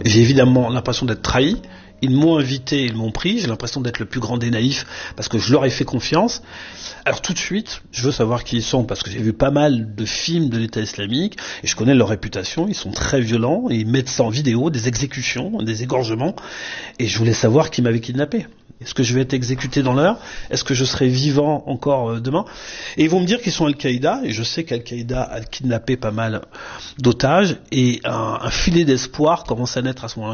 J'ai évidemment l'impression d'être trahi. Ils m'ont invité, ils m'ont pris, j'ai l'impression d'être le plus grand des naïfs parce que je leur ai fait confiance. Alors tout de suite, je veux savoir qui ils sont parce que j'ai vu pas mal de films de l'État islamique et je connais leur réputation, ils sont très violents, et ils mettent ça en vidéo, des exécutions, des égorgements, et je voulais savoir qui m'avait kidnappé. Est-ce que je vais être exécuté dans l'heure? Est-ce que je serai vivant encore demain? Et ils vont me dire qu'ils sont Al-Qaïda, et je sais qu'Al-Qaïda a kidnappé pas mal d'otages, et un filet d'espoir commence à naître à ce moment-là.